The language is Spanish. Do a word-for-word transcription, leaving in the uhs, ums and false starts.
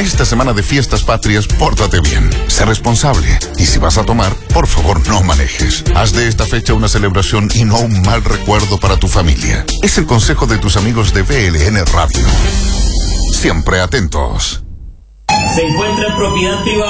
esta semana de fiestas patrias, pórtate bien, sé responsable y si vas a tomar, por favor no manejes. Haz de esta fecha una celebración y no un mal recuerdo para tu familia. Es el consejo de tus amigos de B L N Radio. Siempre atentos. Se encuentra en propiedad privada.